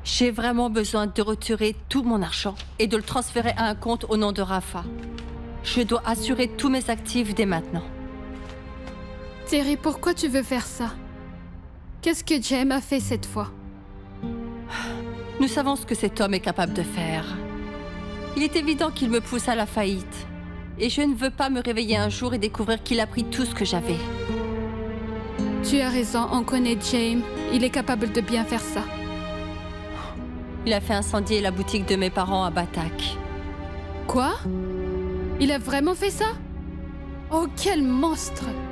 J'ai vraiment besoin de retirer tout mon argent et de le transférer à un compte au nom de Rafa. Je dois assurer tous mes actifs dès maintenant. Terry, pourquoi tu veux faire ça? Qu'est-ce que Jem a fait cette fois? Nous savons ce que cet homme est capable de faire. Il est évident qu'il me pousse à la faillite. Et je ne veux pas me réveiller un jour et découvrir qu'il a pris tout ce que j'avais. Tu as raison, on connaît Jem. Il est capable de bien faire ça. Il a fait incendier la boutique de mes parents à Batak. Quoi? Il a vraiment fait ça? Oh, quel monstre!